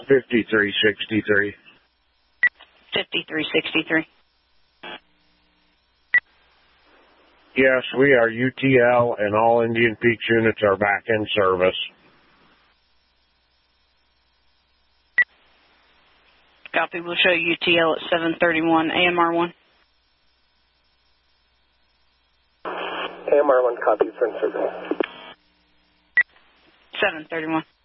5363. 5363. Yes, we are UTL, and all Indian Peaks units are back in service. Copy. We'll show UTL at 731 AMR1. AMR1 copy for service. 731.